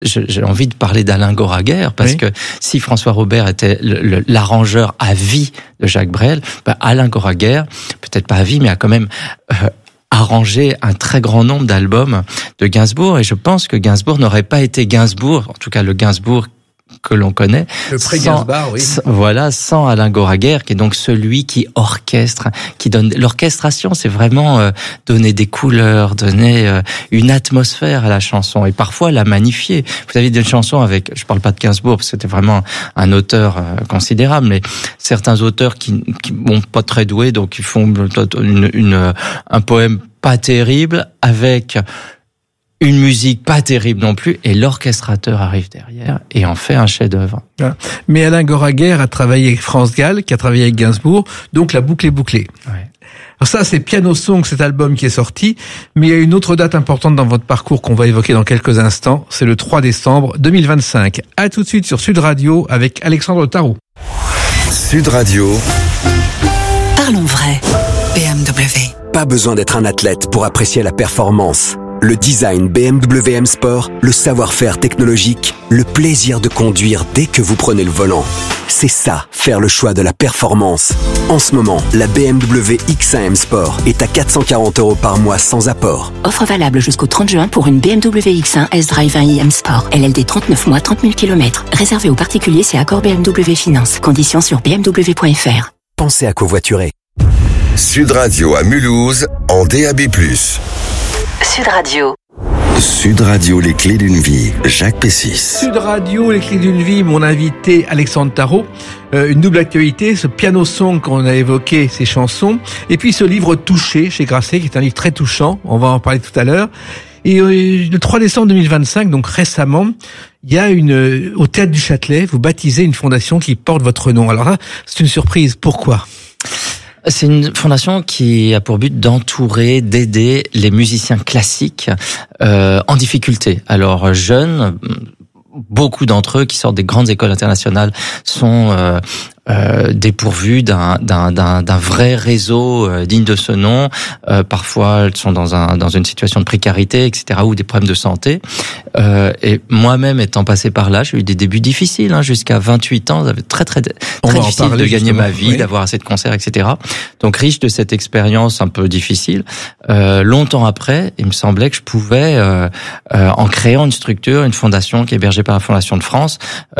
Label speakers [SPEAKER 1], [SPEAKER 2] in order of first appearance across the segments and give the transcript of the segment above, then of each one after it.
[SPEAKER 1] j'ai envie de parler d'Alain Goraguer, parce que si François Robert était l'arrangeur à vie de Jacques Brel, Alain Goraguer, peut-être pas à vie, mais a quand même arrangé un très grand nombre d'albums de Gainsbourg, et je pense que Gainsbourg n'aurait pas été Gainsbourg, en tout cas le Gainsbourg que l'on connaît,
[SPEAKER 2] le pré-Gainsbourg,
[SPEAKER 1] sans Alain Goraguer, qui est donc celui qui orchestre, qui donne l'orchestration, c'est vraiment donner des couleurs, donner une atmosphère à la chanson, et parfois la magnifier. Vous avez des chansons avec, je parle pas de Gainsbourg parce que c'était vraiment un auteur considérable, mais certains auteurs qui sont pas très doués, donc ils font un poème pas terrible avec une musique pas terrible non plus, et l'orchestrateur arrive derrière et en fait un chef-d'œuvre.
[SPEAKER 2] Mais Alain Goraguer a travaillé avec France Gall, qui a travaillé avec Gainsbourg, donc la boucle est bouclée.
[SPEAKER 1] Ouais.
[SPEAKER 2] Alors ça, c'est Piano Song, cet album qui est sorti, mais il y a une autre date importante dans votre parcours qu'on va évoquer dans quelques instants, c'est le 3 décembre 2025. À tout de suite sur Sud Radio avec Alexandre Tarot.
[SPEAKER 3] Sud Radio.
[SPEAKER 4] Parlons vrai. BMW.
[SPEAKER 3] Pas besoin d'être un athlète pour apprécier la performance. Le design BMW M Sport, le savoir-faire technologique, le plaisir de conduire dès que vous prenez le volant. C'est ça, faire le choix de la performance. En ce moment, la BMW X1 M Sport est à 440 € par mois sans apport.
[SPEAKER 4] Offre valable jusqu'au 30 juin pour une BMW X1 S-Drive 1i M Sport. LLD 39 mois, 30 000 km. Réservé aux particuliers, c'est accord BMW Finance. Conditions sur bmw.fr.
[SPEAKER 3] Pensez à covoiturer.
[SPEAKER 5] Sud Radio à Mulhouse, en DAB+.
[SPEAKER 4] Sud Radio.
[SPEAKER 5] Sud Radio, les clés d'une vie. Jacques Pessis.
[SPEAKER 2] Sud Radio, les clés d'une vie, mon invité Alexandre Tarot. Une double actualité, ce Piano Song qu'on a évoqué, ces chansons. Et puis ce livre Touché chez Grasset, qui est un livre très touchant. On va en parler tout à l'heure. Et le 3 décembre 2025, donc récemment, il y a au Théâtre du Châtelet, vous baptisez une fondation qui porte votre nom. Alors là, c'est une surprise. Pourquoi ?
[SPEAKER 1] C'est une fondation qui a pour but d'aider les musiciens classiques en difficulté. Alors jeunes, beaucoup d'entre eux qui sortent des grandes écoles internationales sont dépourvus d'un vrai réseau digne de ce nom. Parfois, elles sont dans une situation de précarité, etc., ou des problèmes de santé. Et moi-même étant passé par là, j'ai eu des débuts difficiles, jusqu'à 28 ans. Ça avait très difficile de gagner ma vie, d'avoir assez de concerts, etc. Donc riche de cette expérience un peu difficile. Longtemps après, il me semblait que je pouvais, en créant une structure, une fondation qui est hébergée par la Fondation de France,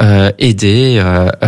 [SPEAKER 1] aider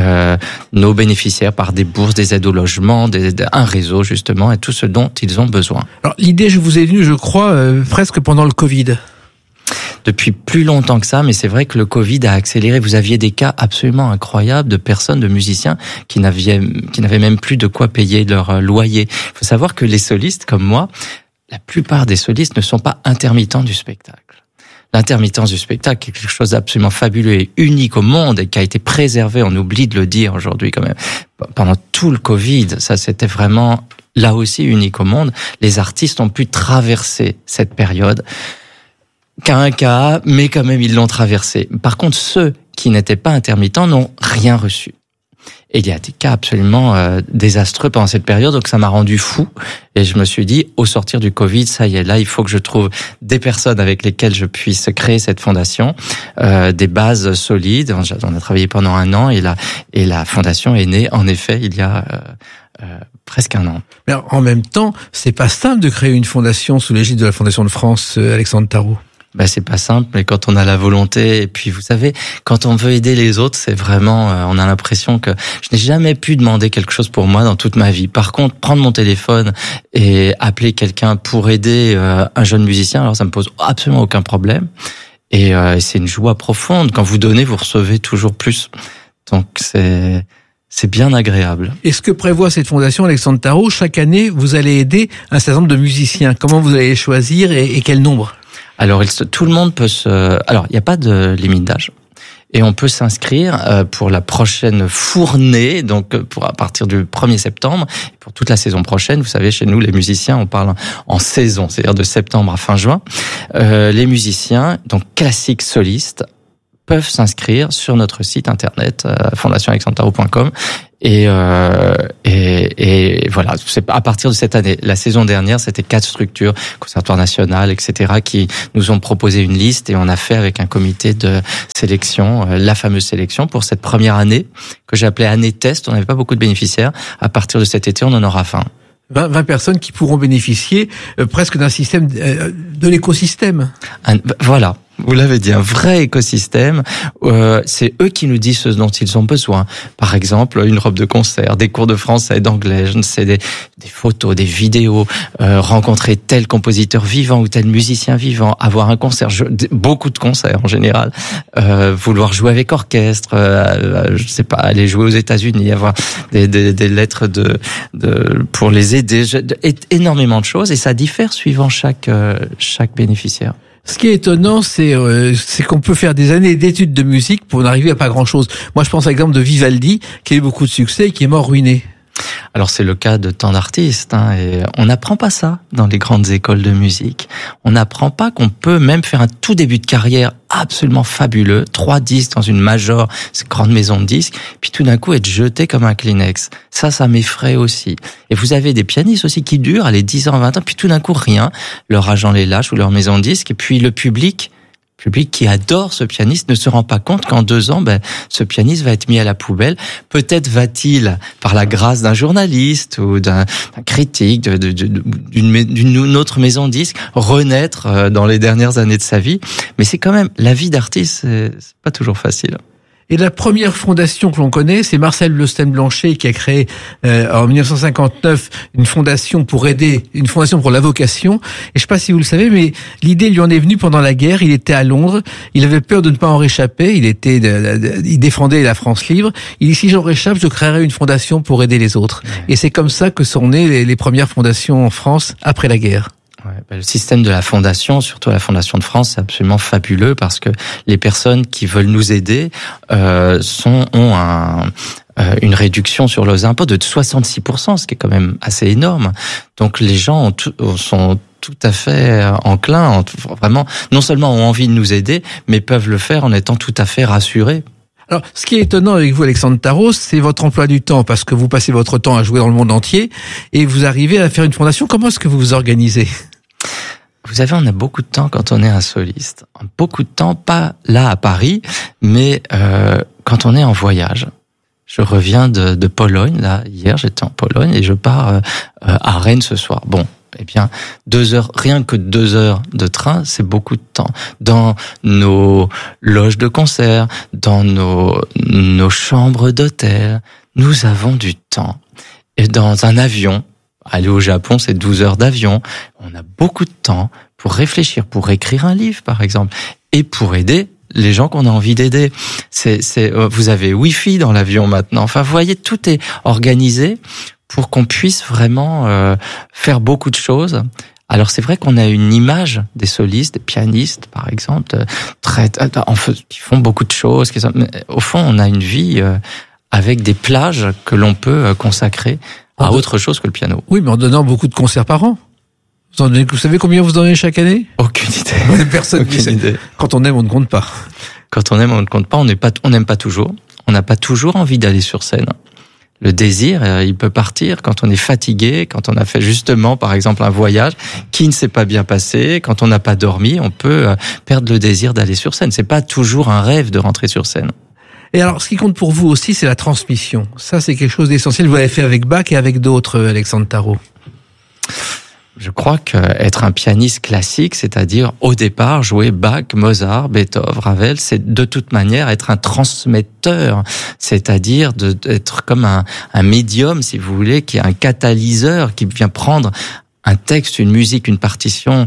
[SPEAKER 1] nos bénéficiaires par des bourses, des aides au logement, un réseau justement, et tout ce dont ils ont besoin.
[SPEAKER 2] Alors l'idée, je vous ai venue, je crois, presque pendant le Covid.
[SPEAKER 1] Depuis plus longtemps que ça, mais c'est vrai que le Covid a accéléré. Vous aviez des cas absolument incroyables de personnes, de musiciens qui n'avaient même plus de quoi payer leur loyer. Il faut savoir que les solistes comme moi, la plupart des solistes ne sont pas intermittents du spectacle. L'intermittence du spectacle est quelque chose d'absolument fabuleux et unique au monde et qui a été préservé, on oublie de le dire aujourd'hui quand même. Pendant tout le Covid, ça c'était vraiment là aussi unique au monde. Les artistes ont pu traverser cette période qu'à un cas, mais quand même ils l'ont traversé. Par contre, ceux qui n'étaient pas intermittents n'ont rien reçu. Et il y a des cas absolument désastreux pendant cette période, donc ça m'a rendu fou. Et je me suis dit, au sortir du Covid, ça y est, là, il faut que je trouve des personnes avec lesquelles je puisse créer cette fondation, des bases solides. On a travaillé pendant 1 an et la fondation est née, en effet, il y a presque 1 an.
[SPEAKER 2] Mais en même temps, c'est pas simple de créer une fondation sous l'égide de la Fondation de France, Alexandre Tarot.
[SPEAKER 1] C'est pas simple, mais quand on a la volonté, et puis vous savez, quand on veut aider les autres, c'est vraiment, on a l'impression que je n'ai jamais pu demander quelque chose pour moi dans toute ma vie. Par contre, prendre mon téléphone et appeler quelqu'un pour aider un jeune musicien, alors ça me pose absolument aucun problème. Et c'est une joie profonde. Quand vous donnez, vous recevez toujours plus. Donc c'est bien agréable.
[SPEAKER 2] Et ce que prévoit cette fondation, Alexandre Tarot, chaque année, vous allez aider un certain nombre de musiciens. Comment vous allez les choisir et quel nombre ?
[SPEAKER 1] Alors, tout le monde peut alors, il n'y a pas de limite d'âge. Et on peut s'inscrire pour la prochaine fournée, donc à partir du 1er septembre, et pour toute la saison prochaine. Vous savez, chez nous, les musiciens, on parle en saison, c'est-à-dire de septembre à fin juin. Les musiciens, donc classiques solistes, peuvent s'inscrire sur notre site internet fondationalexandre-tarot.com et voilà, c'est à partir de cette année. La saison dernière, c'était 4 structures, Conservatoire national, etc., qui nous ont proposé une liste et on a fait avec un comité de sélection, la fameuse sélection pour cette première année que j'ai appelée année test. On n'avait pas beaucoup de bénéficiaires. À partir de cet été, on en aura
[SPEAKER 2] 20 personnes qui pourront bénéficier presque d'un système, de l'écosystème.
[SPEAKER 1] Voilà. Vous l'avez dit, un vrai écosystème. C'est eux qui nous disent ce dont ils ont besoin. Par exemple, une robe de concert, des cours de français, d'anglais, je ne sais, des photos, des vidéos, rencontrer tel compositeur vivant ou tel musicien vivant, avoir un concert, beaucoup de concerts en général, vouloir jouer avec orchestre, je sais pas, aller jouer aux États-Unis, avoir des lettres pour les aider, énormément de choses, et ça diffère suivant chaque bénéficiaire.
[SPEAKER 2] Ce qui est étonnant, c'est qu'on peut faire des années d'études de musique pour n'arriver à pas grand-chose. Moi, je pense à l'exemple de Vivaldi, qui a eu beaucoup de succès et qui est mort ruiné.
[SPEAKER 1] Alors c'est le cas de tant d'artistes, et on n'apprend pas ça dans les grandes écoles de musique. On n'apprend pas qu'on peut même faire un tout début de carrière absolument fabuleux, 3 disques dans une major, cette grande maison de disques, puis tout d'un coup être jeté comme un Kleenex. Ça m'effraie aussi. Et vous avez des pianistes aussi qui durent, allez, 10 ans, 20 ans, puis tout d'un coup rien, leur agent les lâche ou leur maison de disques, et puis le public qui adore ce pianiste ne se rend pas compte qu'en 2 ans, ce pianiste va être mis à la poubelle. Peut-être va-t-il, par la grâce d'un journaliste ou d'un critique, d'une autre maison de disques, renaître dans les dernières années de sa vie. Mais c'est quand même, la vie d'artiste, c'est pas toujours facile.
[SPEAKER 2] Et la première fondation que l'on connaît, c'est Marcel Bleustein-Blanchet qui a créé en 1959 une fondation pour la vocation. Et je sais pas si vous le savez, mais l'idée lui en est venue pendant la guerre. Il était à Londres, il avait peur de ne pas en réchapper. Il défendait la France libre. Il dit, si j'en réchappe, je créerai une fondation pour aider les autres. Et c'est comme ça que sont nées les premières fondations en France après la guerre.
[SPEAKER 1] Le système de la fondation, surtout la Fondation de France, c'est absolument fabuleux parce que les personnes qui veulent nous aider ont une réduction sur leurs impôts de 66%, ce qui est quand même assez énorme. Donc les gens sont tout à fait enclins, vraiment, non seulement ont envie de nous aider, mais peuvent le faire en étant tout à fait rassurés.
[SPEAKER 2] Alors, ce qui est étonnant avec vous, Alexandre Tarot, c'est votre emploi du temps, parce que vous passez votre temps à jouer dans le monde entier, et vous arrivez à faire une fondation. Comment est-ce que vous vous organisez ?
[SPEAKER 1] Vous savez, on a beaucoup de temps quand on est un soliste. Beaucoup de temps, pas là à Paris, mais quand on est en voyage. Je reviens de Pologne, là, hier j'étais en Pologne, et je pars à Rennes ce soir. Bon. Eh bien, 2 heures, rien que 2 heures de train, c'est beaucoup de temps. Dans nos loges de concert, dans nos chambres d'hôtel, nous avons du temps. Et dans un avion, aller au Japon, c'est 12 heures d'avion. On a beaucoup de temps pour réfléchir, pour écrire un livre, par exemple, et pour aider les gens qu'on a envie d'aider. Vous avez Wi-Fi dans l'avion maintenant. Enfin, vous voyez, tout est organisé pour qu'on puisse vraiment faire beaucoup de choses. Alors c'est vrai qu'on a une image des solistes, des pianistes par exemple, qui font beaucoup de choses. Mais au fond, on a une vie avec des plages que l'on peut consacrer à autre chose que le piano.
[SPEAKER 2] Oui, mais en donnant beaucoup de concerts par an. Vous savez combien vous en donnez chaque année ?
[SPEAKER 1] Aucune idée.
[SPEAKER 2] Personne ne sait. Quand on aime, on ne compte pas.
[SPEAKER 1] Quand on aime, on ne compte pas. On n'aime pas toujours. On n'a pas toujours envie d'aller sur scène. Le désir, il peut partir quand on est fatigué, quand on a fait justement, par exemple, un voyage qui ne s'est pas bien passé, quand on n'a pas dormi, on peut perdre le désir d'aller sur scène. C'est pas toujours un rêve de rentrer sur scène.
[SPEAKER 2] Et alors, ce qui compte pour vous aussi, c'est la transmission. Ça, c'est quelque chose d'essentiel. Vous l'avez fait avec Bach et avec d'autres, Alexandre Tarot.
[SPEAKER 1] Je crois qu'être un pianiste classique, c'est-à-dire au départ jouer Bach, Mozart, Beethoven, Ravel, c'est de toute manière être un transmetteur, c'est-à-dire d'être comme un médium, si vous voulez, qui est un catalyseur, qui vient prendre un texte, une musique, une partition,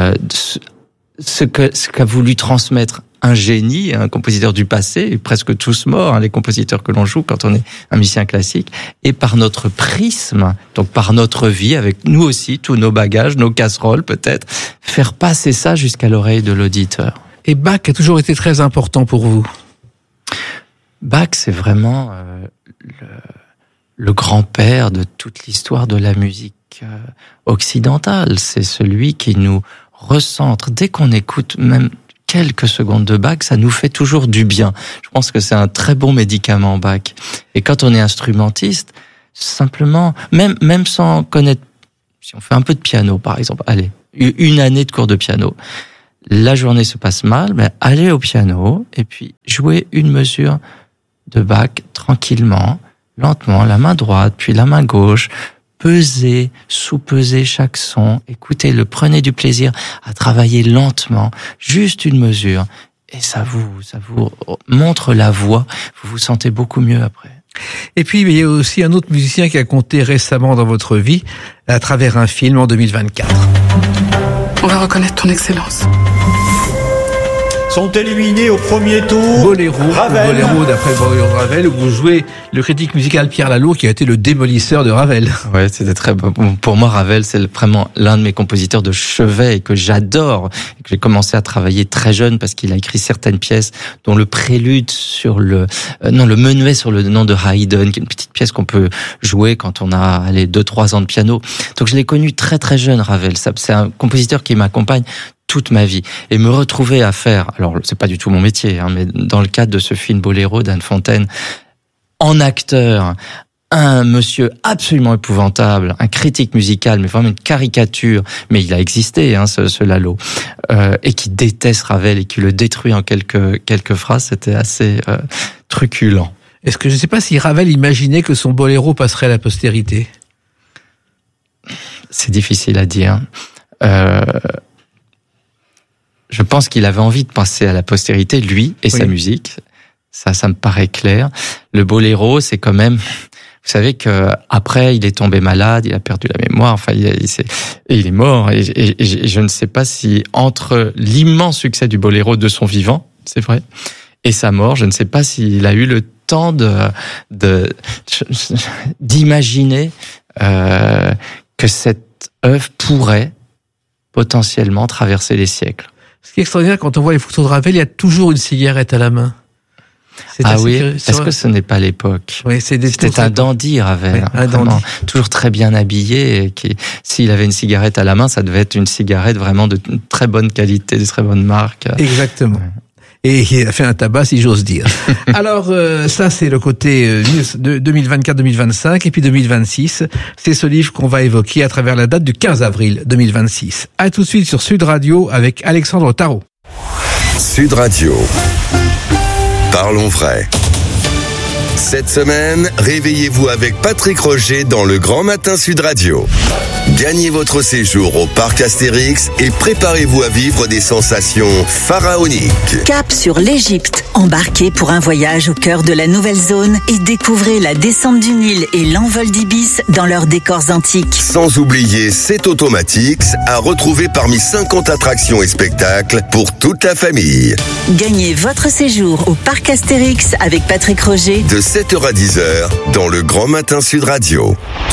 [SPEAKER 1] ce qu'a voulu transmettre un génie, un compositeur du passé, presque tous morts, les compositeurs que l'on joue quand on est un musicien classique, et par notre prisme, donc par notre vie, avec nous aussi, tous nos bagages, nos casseroles peut-être, faire passer ça jusqu'à l'oreille de l'auditeur.
[SPEAKER 2] Et Bach a toujours été très important pour vous.
[SPEAKER 1] Bach, c'est vraiment le grand-père de toute l'histoire de la musique occidentale. C'est celui qui nous recentre. Dès qu'on écoute même quelques secondes de Bach, ça nous fait toujours du bien. Je pense que c'est un très bon médicament, Bach. Et quand on est instrumentiste, simplement, même sans connaître, si on fait un peu de piano, par exemple, allez, une année de cours de piano, la journée se passe mal, mais allez au piano et puis jouez une mesure de Bach tranquillement, lentement, la main droite, puis la main gauche, pesez, sous-pesez chaque son, écoutez-le, prenez du plaisir à travailler lentement, juste une mesure, et ça vous montre la voix, vous vous sentez beaucoup mieux après.
[SPEAKER 2] Et puis, il y a aussi un autre musicien qui a compté récemment dans votre vie, à travers un film en 2024.
[SPEAKER 6] On va reconnaître ton excellence.
[SPEAKER 7] Sont éliminés au premier tour.
[SPEAKER 2] Boléro d'après Boléro de Ravel, où vous jouez le critique musical Pierre Lalour, qui a été le démolisseur de Ravel.
[SPEAKER 1] Ouais, c'était très bon. Pour moi, Ravel, c'est vraiment l'un de mes compositeurs de chevet et que j'adore. Et que j'ai commencé à travailler très jeune parce qu'il a écrit certaines pièces, dont le prélude sur le menuet sur le nom de Haydn, qui est une petite pièce qu'on peut jouer quand on a 2-3 ans de piano. Donc je l'ai connu très très jeune, Ravel. C'est un compositeur qui m'accompagne toute ma vie. Et me retrouver à faire, alors c'est pas du tout mon métier, mais dans le cadre de ce film Boléro d'Anne Fontaine, en acteur, un monsieur absolument épouvantable, un critique musical, mais vraiment une caricature, mais il a existé, ce Lalo, et qui déteste Ravel et qui le détruit en quelques phrases, c'était assez truculent.
[SPEAKER 2] Est-ce que je ne sais pas si Ravel imaginait que son Boléro passerait à la postérité?
[SPEAKER 1] C'est difficile à dire. Je pense qu'il avait envie de passer à la postérité, lui et sa musique. Ça me paraît clair. Le boléro, c'est quand même, vous savez que après, il est tombé malade, il a perdu la mémoire, enfin, il est mort. Et je ne sais pas si entre l'immense succès du boléro de son vivant, c'est vrai, et sa mort, je ne sais pas s'il a eu le temps d'imaginer que cette œuvre pourrait potentiellement traverser les siècles.
[SPEAKER 2] Ce qui est extraordinaire, quand on voit les photos de Ravel, il y a toujours une cigarette à la main.
[SPEAKER 1] Est-ce que ce n'est pas l'époque?
[SPEAKER 2] Oui,
[SPEAKER 1] c'était un dandy, Ravel.
[SPEAKER 2] Oui,
[SPEAKER 1] vraiment, toujours très bien habillé. Et s'il avait une cigarette à la main, ça devait être une cigarette vraiment de très bonne qualité, de très bonne marque.
[SPEAKER 2] Exactement. Ouais. Et il a fait un tabac, si j'ose dire. Alors, ça, c'est le côté de 2024-2025. Et puis 2026, c'est ce livre qu'on va évoquer à travers la date du 15 avril 2026. À tout de suite sur Sud Radio avec Alexandre Tarot.
[SPEAKER 5] Sud Radio. Parlons vrai. Cette semaine, réveillez-vous avec Patrick Roger dans le Grand Matin Sud Radio. Gagnez votre séjour au parc Astérix et préparez-vous à vivre des sensations pharaoniques.
[SPEAKER 8] Cap sur l'Égypte. Embarquez pour un voyage au cœur de la nouvelle zone et découvrez la descente du Nil et l'envol d'Ibis dans leurs décors antiques.
[SPEAKER 5] Sans oublier C'est Automatics à retrouver parmi 50 attractions et spectacles pour toute la famille.
[SPEAKER 8] Gagnez votre séjour au parc Astérix avec Patrick Roger
[SPEAKER 5] de 7h à 10h dans le Grand Matin Sud Radio.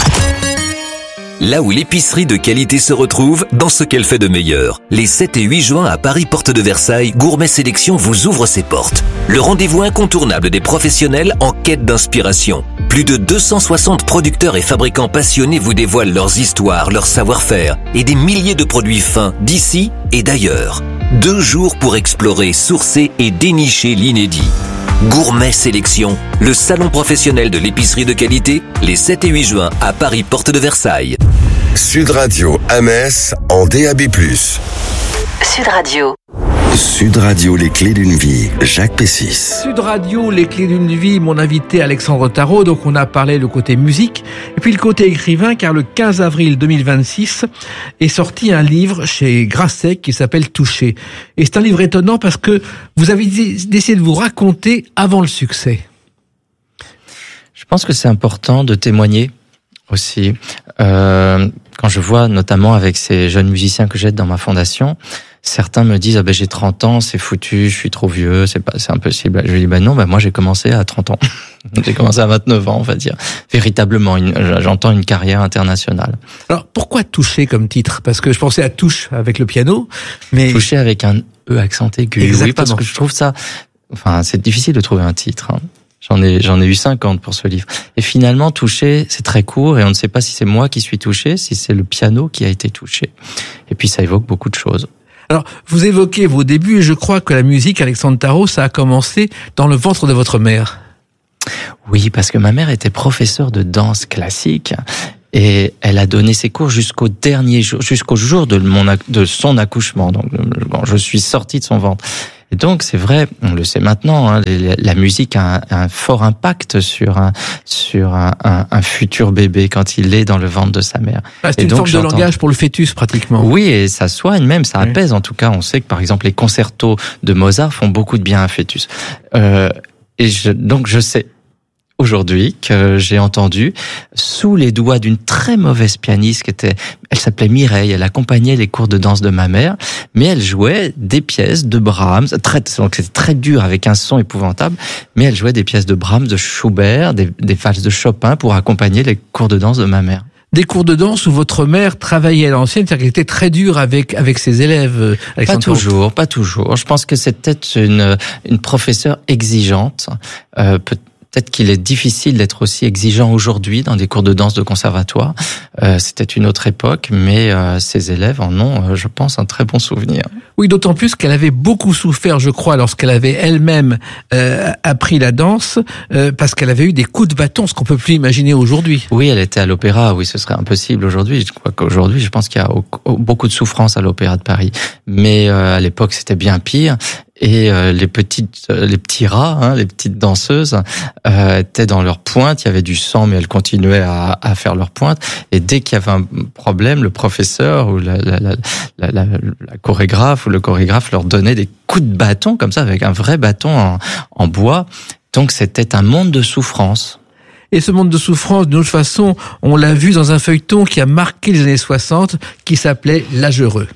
[SPEAKER 9] Là où l'épicerie de qualité se retrouve, dans ce qu'elle fait de meilleur. Les 7 et 8 juin à Paris Porte de Versailles, Gourmet Sélection vous ouvre ses portes. Le rendez-vous incontournable des professionnels en quête d'inspiration. Plus de 260 producteurs et fabricants passionnés vous dévoilent leurs histoires, leur savoir-faire et des milliers de produits fins d'ici et d'ailleurs. 2 jours pour explorer, sourcer et dénicher l'inédit. Gourmet Sélection, le salon professionnel de l'épicerie de qualité, les 7 et 8 juin à Paris Porte de Versailles.
[SPEAKER 5] Sud Radio à Metz en DAB+.
[SPEAKER 8] Sud Radio.
[SPEAKER 5] Sud Radio, les clés d'une vie, Jacques Pessis.
[SPEAKER 2] Sud Radio, les clés d'une vie, mon invité Alexandre Tarot. Donc on a parlé le côté musique et puis le côté écrivain, car le 15 avril 2026 est sorti un livre chez Grasset qui s'appelle Touché. Et c'est un livre étonnant parce que vous avez décidé de vous raconter avant le succès.
[SPEAKER 1] Je pense que c'est important de témoigner aussi. Quand je vois notamment avec ces jeunes musiciens que j'aide dans ma fondation, certains me disent j'ai 30 ans, c'est foutu, je suis trop vieux, c'est impossible. Je dis non, moi j'ai commencé à 30 ans. J'ai commencé à 29 ans, on va dire. Véritablement, j'entends une carrière internationale.
[SPEAKER 2] Alors pourquoi Touché comme titre? Parce que je pensais à touche avec le piano, mais
[SPEAKER 1] Touché avec un E accent aigu.
[SPEAKER 2] Exactement.
[SPEAKER 1] Oui, parce que je trouve ça, c'est difficile de trouver un titre. J'en ai eu 50 pour ce livre. Et finalement, touché, c'est très court et on ne sait pas si c'est moi qui suis touché, si c'est le piano qui a été touché. Et puis ça évoque beaucoup de choses.
[SPEAKER 2] Alors, vous évoquez vos débuts et je crois que la musique, Alexandre Tarot, ça a commencé dans le ventre de votre mère.
[SPEAKER 1] Oui, parce que ma mère était professeure de danse classique et elle a donné ses cours jusqu'au dernier jour, jusqu'au jour de son accouchement. Donc, quand je suis sorti de son ventre. Et donc, c'est vrai, on le sait maintenant, hein, la musique a un fort impact sur un futur bébé quand il est dans le ventre de sa mère.
[SPEAKER 2] Ah, c'est une forme de langage pour le fœtus, pratiquement.
[SPEAKER 1] Oui, et ça soigne même, ça apaise. En tout cas, on sait que, par exemple, les concertos de Mozart font beaucoup de bien à un fœtus. Donc, je sais aujourd'hui que j'ai entendu sous les doigts d'une très mauvaise pianiste elle s'appelait Mireille, elle accompagnait les cours de danse de ma mère, mais elle jouait des pièces de Brahms, donc c'était très dur avec un son épouvantable, mais elle jouait des pièces de Brahms, de Schubert, des valses de Chopin pour accompagner les cours de danse de ma mère.
[SPEAKER 2] Des cours de danse où votre mère travaillait à l'ancienne, c'est-à-dire qu'elle était très dure avec ses élèves.
[SPEAKER 1] Pas toujours. Je pense que c'était une professeure exigeante. Peut-être qu'il est difficile d'être aussi exigeant aujourd'hui dans des cours de danse de conservatoire. C'était une autre époque, mais ses élèves en ont, je pense, un très bon souvenir.
[SPEAKER 2] Oui, d'autant plus qu'elle avait beaucoup souffert, je crois, lorsqu'elle avait elle-même appris la danse, parce qu'elle avait eu des coups de bâton, ce qu'on peut plus imaginer aujourd'hui.
[SPEAKER 1] Oui, elle était à l'opéra. Oui, ce serait impossible aujourd'hui. Je crois qu'aujourd'hui, je pense qu'il y a beaucoup de souffrance à l'Opéra de Paris. Mais à l'époque, c'était bien pire. Et les petits rats, hein, les petites danseuses, étaient dans leur pointe. Il y avait du sang, mais elles continuaient à faire leur pointe. Et dès qu'il y avait un problème, le professeur ou la chorégraphe ou le chorégraphe leur donnait des coups de bâton comme ça, avec un vrai bâton en bois. Donc c'était un monde de souffrance.
[SPEAKER 2] Et ce monde de souffrance, d'une autre façon, on l'a vu dans un feuilleton qui a marqué les années 60, qui s'appelait L'âge heureux.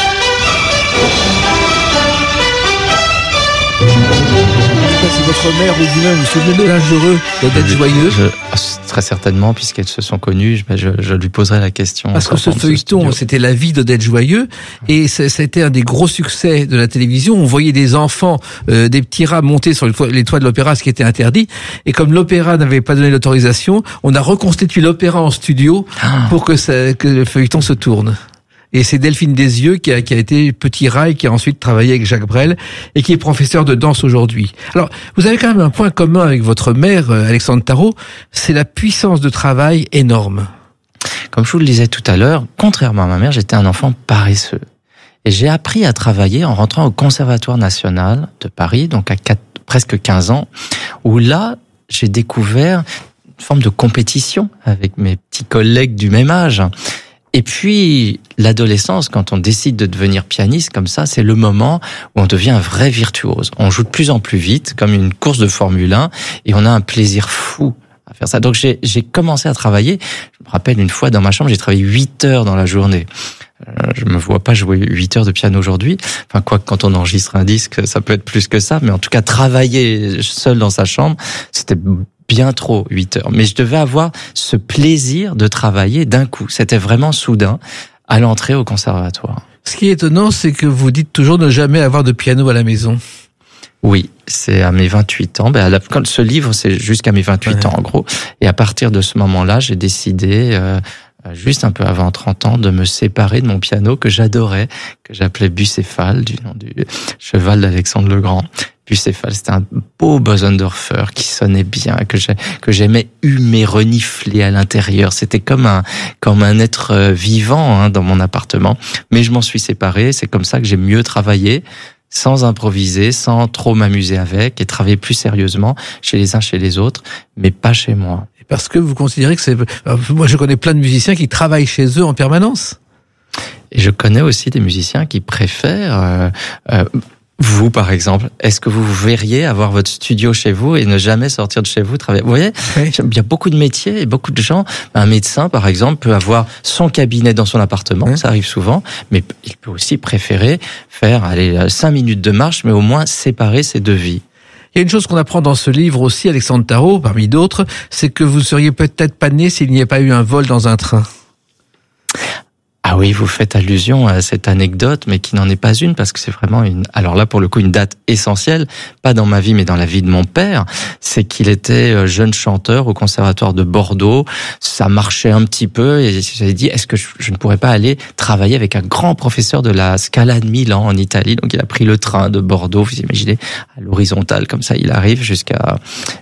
[SPEAKER 2] Si votre mère ou vous-même vous souvenez de L'âge heureux d'être joyeux.
[SPEAKER 1] Très certainement, puisqu'elles se sont connues, je lui poserai la question.
[SPEAKER 2] Parce que ce feuilleton, c'était la vie d'Odette Joyeux, et c'était un des gros succès de la télévision. On voyait des enfants, des petits rats monter sur les toits de l'opéra, ce qui était interdit. Et comme l'opéra n'avait pas donné l'autorisation, on a reconstitué l'opéra en studio pour que le feuilleton se tourne. Et c'est Delphine Desieux qui a été petit rat et qui a ensuite travaillé avec Jacques Brel et qui est professeur de danse aujourd'hui. Alors, vous avez quand même un point commun avec votre mère, Alexandre Tarot, c'est la puissance de travail énorme.
[SPEAKER 1] Comme je vous le disais tout à l'heure, contrairement à ma mère, j'étais un enfant paresseux. Et j'ai appris à travailler en rentrant au Conservatoire national de Paris, donc à presque 15 ans, où là, j'ai découvert une forme de compétition avec mes petits collègues du même âge. Et puis, l'adolescence, quand on décide de devenir pianiste comme ça, c'est le moment où on devient un vrai virtuose. On joue de plus en plus vite, comme une course de Formule 1, et on a un plaisir fou à faire ça. Donc, j'ai commencé à travailler. Je me rappelle une fois, dans ma chambre, j'ai travaillé 8 heures dans la journée. Je me vois pas jouer 8 heures de piano aujourd'hui. Enfin, quoi, quand on enregistre un disque, ça peut être plus que ça. Mais en tout cas, travailler seul dans sa chambre, c'était bien trop 8 heures. Mais je devais avoir ce plaisir de travailler d'un coup. C'était vraiment soudain à l'entrée au conservatoire.
[SPEAKER 2] Ce qui est étonnant, c'est que vous dites toujours ne jamais avoir de piano à la maison.
[SPEAKER 1] Oui, c'est à mes 28 ans. Quand ce livre, c'est jusqu'à mes 28 ans, en gros. Et à partir de ce moment-là, j'ai décidé, juste un peu avant 30 ans, de me séparer de mon piano que j'adorais, que j'appelais Bucéphale, du nom du cheval d'Alexandre le Grand. Bucéphale, c'était un beau Bosendorfer qui sonnait bien, que j'aimais humer, renifler à l'intérieur. C'était comme un être vivant, hein, dans mon appartement. Mais je m'en suis séparé. C'est comme ça que j'ai mieux travaillé, sans improviser, sans trop m'amuser avec, et travailler plus sérieusement chez les uns, chez les autres, mais pas chez moi.
[SPEAKER 2] Parce que vous considérez que moi, je connais plein de musiciens qui travaillent chez eux en permanence.
[SPEAKER 1] Et je connais aussi des musiciens qui préfèrent... Vous, par exemple, est-ce que vous verriez avoir votre studio chez vous et ne jamais sortir de chez vous travailler? Vous voyez, oui. Il y a beaucoup de métiers et beaucoup de gens. Un médecin, par exemple, peut avoir son cabinet dans son appartement, oui. Ça arrive souvent, mais il peut aussi préférer faire 5 minutes de marche, mais au moins séparer ses deux vies.
[SPEAKER 2] Il y a une chose qu'on apprend dans ce livre aussi, Alexandre Tarot, parmi d'autres, c'est que vous seriez peut-être pas né s'il n'y avait pas eu un vol dans un train.
[SPEAKER 1] Ah oui, vous faites allusion à cette anecdote, mais qui n'en est pas une, parce que c'est vraiment alors là, pour le coup, une date essentielle, pas dans ma vie, mais dans la vie de mon père. C'est qu'il était jeune chanteur au Conservatoire de Bordeaux. Ça marchait un petit peu, et j'avais dit, est-ce que je ne pourrais pas aller travailler avec un grand professeur de la Scala de Milan, en Italie? Donc, il a pris le train de Bordeaux, vous imaginez, à l'horizontale, comme ça, il arrive jusqu'à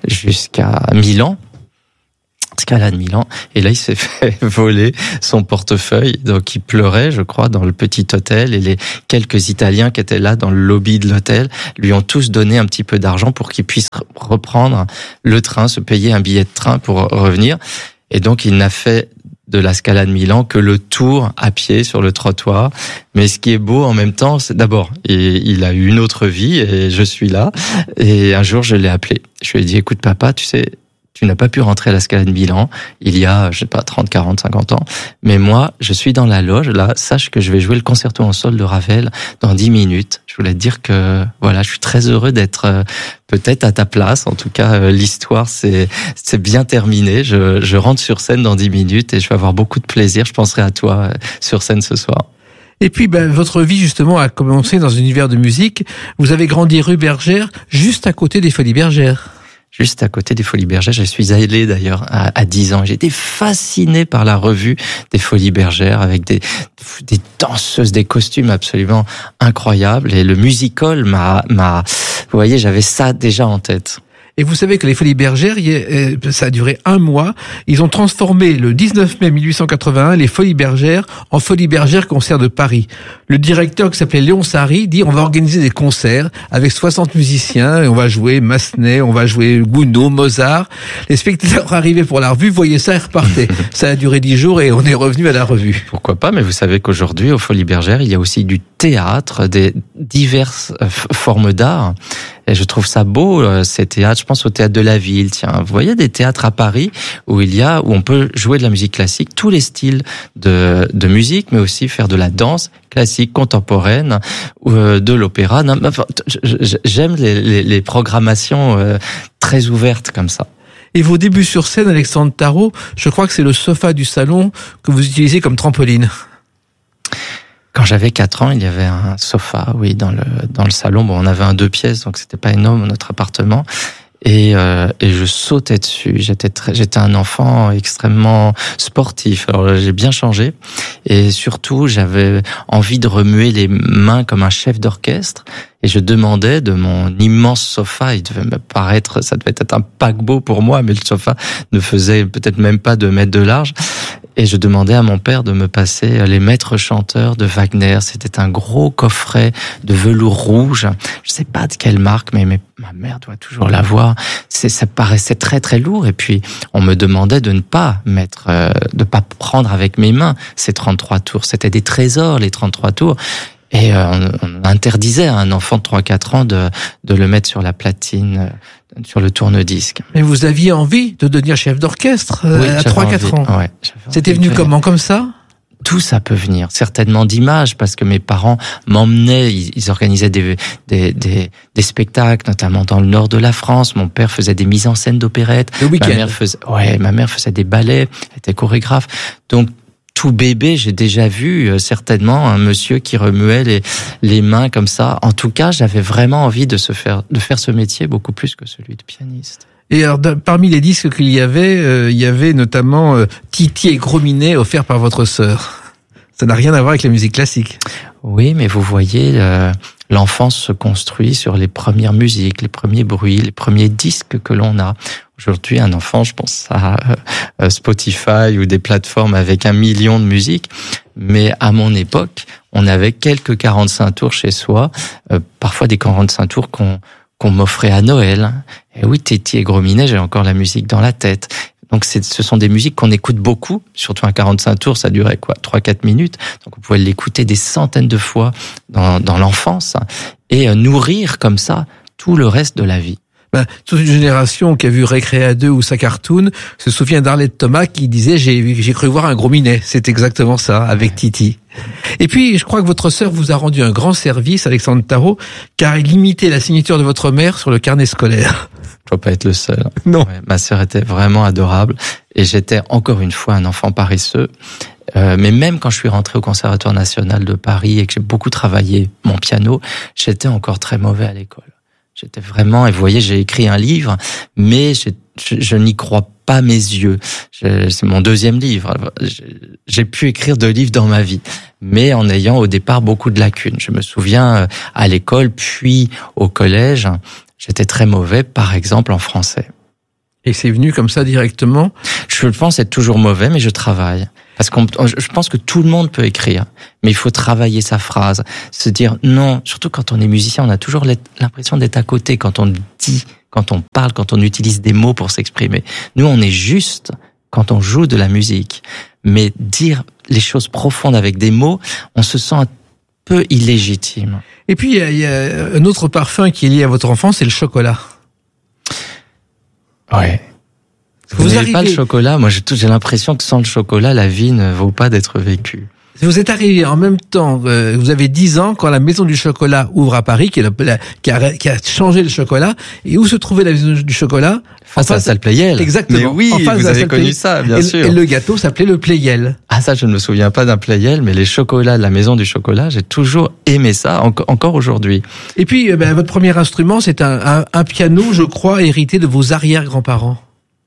[SPEAKER 1] Milan. Scala de Milan, et là il s'est fait voler son portefeuille, donc il pleurait, je crois, dans le petit hôtel, et les quelques Italiens qui étaient là dans le lobby de l'hôtel lui ont tous donné un petit peu d'argent pour qu'il puisse reprendre le train, se payer un billet de train pour revenir, et donc il n'a fait de la Scala de Milan que le tour à pied sur le trottoir. Mais ce qui est beau en même temps, c'est d'abord, il a eu une autre vie, et je suis là, et un jour je l'ai appelé, je lui ai dit, écoute papa, tu sais, tu n'as pas pu rentrer à la Scala de Milan il y a, je sais pas, 30, 40, 50 ans. Mais moi, je suis dans la loge, là, sache que je vais jouer le concerto en sol de Ravel dans 10 minutes. Je voulais te dire que, voilà, je suis très heureux d'être peut-être à ta place. En tout cas, l'histoire, c'est bien terminé. Je rentre sur scène dans 10 minutes et je vais avoir beaucoup de plaisir. Je penserai à toi sur scène ce soir.
[SPEAKER 2] Et puis, votre vie, justement, a commencé dans un univers de musique. Vous avez grandi rue Bergère, juste à côté des Folies Bergères.
[SPEAKER 1] Juste à côté des Folies Bergères. Je suis allé d'ailleurs à 10 ans. J'ai été fasciné par la revue des Folies Bergères avec des danseuses, des costumes absolument incroyables. Et le musical vous voyez, j'avais ça déjà en tête.
[SPEAKER 2] Et vous savez que les Folies Bergères, ça a duré 1 mois. Ils ont transformé le 19 mai 1881 les Folies Bergères en Folies Bergères Concerts de Paris. Le directeur, qui s'appelait Léon Sarry, dit on va organiser des concerts avec 60 musiciens, et on va jouer Massenet, on va jouer Gounod, Mozart. Les spectateurs arrivaient pour la revue, voyaient ça et repartaient. Ça a duré 10 jours et on est revenu à la revue.
[SPEAKER 1] Pourquoi pas, mais vous savez qu'aujourd'hui, aux Folies Bergères, il y a aussi du théâtre, des diverses formes d'art. Et je trouve ça beau, ces théâtres. Je pense au théâtre de la Ville. Tiens, vous voyez des théâtres à Paris où on peut jouer de la musique classique, tous les styles de musique, mais aussi faire de la danse classique, contemporaine, de l'opéra. Enfin, j'aime les programmations très ouvertes comme ça.
[SPEAKER 2] Et vos débuts sur scène, Alexandre Tarot, je crois que c'est le sofa du salon que vous utilisez comme trampoline.
[SPEAKER 1] Quand j'avais 4 ans, il y avait un sofa, oui, dans le salon. Bon, on avait un 2 pièces, donc c'était pas énorme, notre appartement. Et je sautais dessus. J'étais un enfant extrêmement sportif. Alors j'ai bien changé. Et surtout, j'avais envie de remuer les mains comme un chef d'orchestre. Et je demandais de mon immense sofa, il devait me paraître, ça devait être un paquebot pour moi, mais le sofa ne faisait peut-être même pas 2 mètres de large. Et je demandais à mon père de me passer les maîtres chanteurs de Wagner. C'était un gros coffret de velours rouge. Je sais pas de quelle marque, mais ma mère doit toujours l'avoir. Ça paraissait très très lourd. Et puis, on me demandait de ne pas de pas prendre avec mes mains ces 33 tours. C'était des trésors, les 33 tours. Et on interdisait à un enfant de 3-4 ans de le mettre sur la platine, sur le tourne-disque.
[SPEAKER 2] Mais vous aviez envie de devenir chef d'orchestre à 3-4 ans.
[SPEAKER 1] Ouais,
[SPEAKER 2] c'était venu comment, comme ça?
[SPEAKER 1] Tout ça peut venir, certainement d'images, parce que mes parents m'emmenaient, ils organisaient des spectacles, notamment dans le nord de la France. Mon père faisait des mises en scène d'opérette.
[SPEAKER 2] Le week-end.
[SPEAKER 1] Ma mère faisait des ballets, elle était chorégraphe. Donc, tout bébé, j'ai déjà vu certainement un monsieur qui remuait les mains comme ça. En tout cas, j'avais vraiment envie de faire ce métier beaucoup plus que celui de pianiste.
[SPEAKER 2] Et alors, parmi les disques qu'il y avait notamment Titi et Gros Minet offerts par votre sœur. Ça n'a rien à voir avec la musique classique.
[SPEAKER 1] Oui, mais vous voyez, l'enfance se construit sur les premières musiques, les premiers bruits, les premiers disques que l'on a. Aujourd'hui, un enfant, je pense à Spotify ou des plateformes avec 1 million de musiques. Mais à mon époque, on avait quelques 45 tours chez soi, parfois des 45 tours qu'on m'offrait à Noël. Et oui, Titi et Gros Minet, j'ai encore la musique dans la tête. Donc ce sont des musiques qu'on écoute beaucoup, surtout un 45 tours, ça durait 3-4 minutes. Donc on pouvait l'écouter des centaines de fois dans l'enfance et nourrir comme ça tout le reste de la vie.
[SPEAKER 2] Toute une génération qui a vu Récréa 2 ou sa cartoon se souvient d'Arlette Thomas qui disait j'ai cru voir un Gros Minet. C'est exactement ça, avec Titi. Et puis, je crois que votre sœur vous a rendu un grand service, Alexandre Tarot, car elle imitait la signature de votre mère sur le carnet scolaire.
[SPEAKER 1] Je dois pas être le seul.
[SPEAKER 2] Non.
[SPEAKER 1] Ouais, ma sœur était vraiment adorable et j'étais encore une fois un enfant paresseux. Mais même quand je suis rentré au Conservatoire national de Paris et que j'ai beaucoup travaillé mon piano, j'étais encore très mauvais à l'école. J'étais vraiment, et vous voyez, j'ai écrit un livre, mais je n'y crois pas mes yeux. C'est mon deuxième livre. J'ai pu écrire 2 livres dans ma vie, mais en ayant au départ beaucoup de lacunes. Je me souviens à l'école, puis au collège, j'étais très mauvais, par exemple en français.
[SPEAKER 2] Et c'est venu comme ça directement?
[SPEAKER 1] Je pense être toujours mauvais, mais je travaille. Parce je pense que tout le monde peut écrire, mais il faut travailler sa phrase, se dire non. Surtout quand on est musicien, on a toujours l'impression d'être à côté quand on dit, quand on parle, quand on utilise des mots pour s'exprimer. Nous, on est juste quand on joue de la musique, mais dire les choses profondes avec des mots, on se sent un peu illégitime.
[SPEAKER 2] Et puis il y a un autre parfum qui est lié à votre enfance, c'est le chocolat.
[SPEAKER 1] Ouais. Vous n'avez pas le chocolat? Moi, j'ai l'impression que sans le chocolat, la vie ne vaut pas d'être vécue.
[SPEAKER 2] Vous êtes arrivé en même temps, vous avez 10 ans quand la Maison du Chocolat ouvre à Paris, qui a changé le chocolat. Et où se trouvait la Maison du Chocolat?
[SPEAKER 1] Face à la salle Pleyel.
[SPEAKER 2] Exactement.
[SPEAKER 1] Mais oui, vous avez connu ça, bien sûr.
[SPEAKER 2] Et le gâteau s'appelait le Pleyel.
[SPEAKER 1] Ah, ça, je ne me souviens pas d'un Pleyel, mais les chocolats de la Maison du Chocolat, j'ai toujours aimé ça, encore aujourd'hui.
[SPEAKER 2] Et puis, votre premier instrument, c'est un piano, je crois, hérité de vos arrière-grands-parents.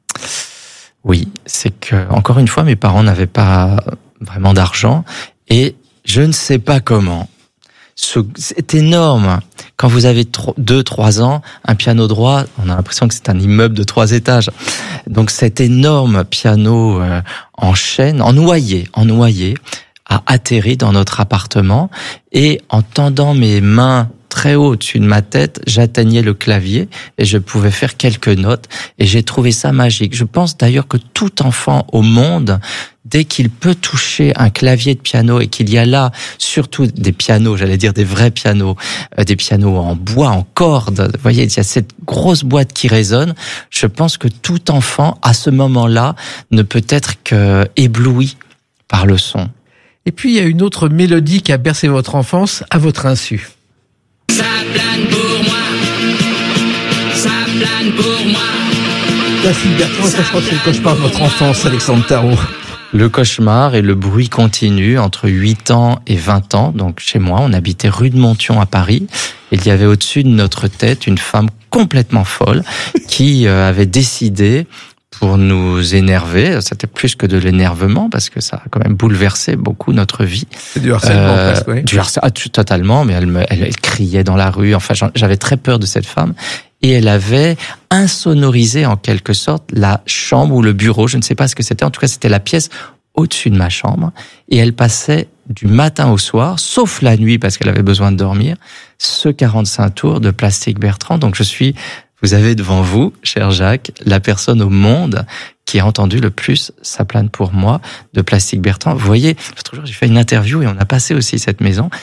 [SPEAKER 1] Oui, c'est que, encore une fois, mes parents n'avaient pas vraiment d'argent et je ne sais pas comment. C'est énorme. Quand vous avez 2-3 ans, un piano droit, on a l'impression que c'est un immeuble de 3 étages. Donc cet énorme piano en chêne, en noyer, a atterri dans notre appartement et en tendant mes mains très haut au-dessus de ma tête, j'atteignais le clavier et je pouvais faire quelques notes et j'ai trouvé ça magique. Je pense d'ailleurs que tout enfant au monde, dès qu'il peut toucher un clavier de piano et qu'il y a là surtout des pianos, j'allais dire des vrais pianos, des pianos en bois, en cordes, vous voyez, il y a cette grosse boîte qui résonne, je pense que tout enfant à ce moment-là ne peut être que ébloui par le son.
[SPEAKER 2] Et puis il y a une autre mélodie qui a bercé votre enfance à votre insu.
[SPEAKER 10] Ça plane pour moi, ça plane pour moi.
[SPEAKER 2] Plastic Bertrand, ça je crois que c'est le cauchemar de votre enfance, Alexandre Tarot.
[SPEAKER 1] Le cauchemar et le bruit continu entre 8 ans et 20 ans. Donc chez moi, on habitait rue de Monthyon à Paris. Et il y avait au-dessus de notre tête une femme complètement folle qui avait décidé, pour nous énerver, c'était plus que de l'énervement parce que ça a quand même bouleversé beaucoup notre vie.
[SPEAKER 2] C'est du harcèlement presque, oui.
[SPEAKER 1] Du harcèlement, totalement, mais elle criait dans la rue. Enfin, j'avais très peur de cette femme. Et elle avait insonorisé en quelque sorte la chambre ou le bureau, je ne sais pas ce que c'était, en tout cas c'était la pièce au-dessus de ma chambre. Et elle passait du matin au soir, sauf la nuit parce qu'elle avait besoin de dormir, ce 45 tours de Plastic Bertrand. Donc vous avez devant vous, cher Jacques, la personne au monde qui a entendu le plus Ça plane pour moi de Plastic Bertrand. Vous voyez, l'autre jour, j'ai fait une interview et on a passé aussi cette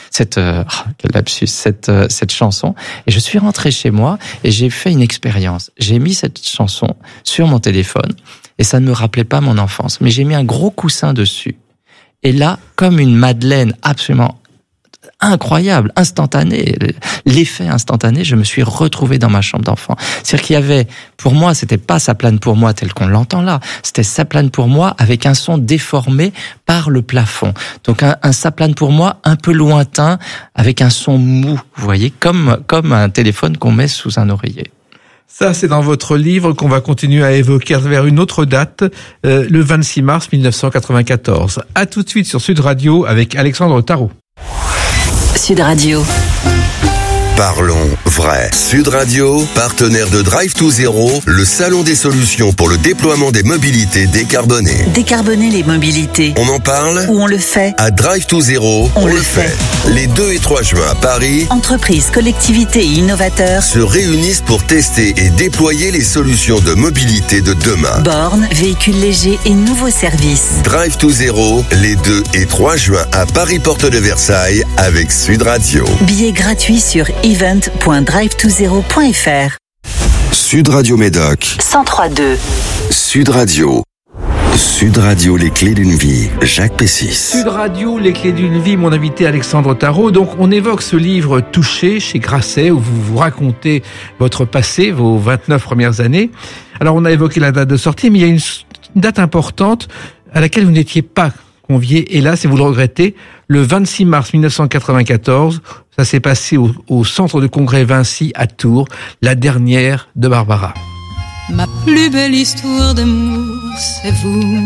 [SPEAKER 1] chanson. Et je suis rentré chez moi et j'ai fait une expérience. J'ai mis cette chanson sur mon téléphone et ça ne me rappelait pas mon enfance. Mais j'ai mis un gros coussin dessus. Et là, comme une madeleine absolument incroyable, instantané, l'effet instantané, je me suis retrouvé dans ma chambre d'enfant. C'est-à-dire qu'il y avait, pour moi, c'était pas Ça plane pour moi tel qu'on l'entend là, c'était Ça plane pour moi avec un son déformé par le plafond. Donc un Ça plane pour moi un peu lointain, avec un son mou, vous voyez, comme un téléphone qu'on met sous un oreiller.
[SPEAKER 2] Ça, c'est dans votre livre qu'on va continuer à évoquer vers une autre date, le 26 mars 1994. À tout de suite sur Sud Radio avec Alexandre Tarot.
[SPEAKER 8] Sud Radio.
[SPEAKER 5] Parlons vrai. Sud Radio, partenaire de Drive to Zero, le salon des solutions pour le déploiement des mobilités décarbonées.
[SPEAKER 8] Décarboner les mobilités.
[SPEAKER 5] On en parle?
[SPEAKER 8] Ou on le fait?
[SPEAKER 5] À Drive to Zero, on le fait. Les 2 et 3 juin à Paris,
[SPEAKER 8] entreprises, collectivités et innovateurs
[SPEAKER 5] se réunissent pour tester et déployer les solutions de mobilité de demain.
[SPEAKER 8] Bornes, véhicules légers et nouveaux services.
[SPEAKER 5] Drive to Zero, les 2 et 3 juin à Paris Porte de Versailles avec Sud Radio.
[SPEAKER 8] Billets gratuits sur event.drivetozero.fr.
[SPEAKER 5] Sud Radio Médoc
[SPEAKER 8] 103.2.
[SPEAKER 5] Sud Radio. Sud Radio, les clés d'une vie. Jacques Pessis.
[SPEAKER 2] Sud Radio, les clés d'une vie, mon invité Alexandre Tarot. Donc, on évoque ce livre Touché chez Grasset, où vous racontez votre passé, vos 29 premières années. Alors, on a évoqué la date de sortie, mais il y a une date importante à laquelle vous n'étiez pas convié, hélas, et vous le regrettez, le 26 mars 1994. Ça s'est passé au centre de congrès Vinci à Tours, la dernière de Barbara.
[SPEAKER 11] Ma plus belle histoire d'amour, c'est vous.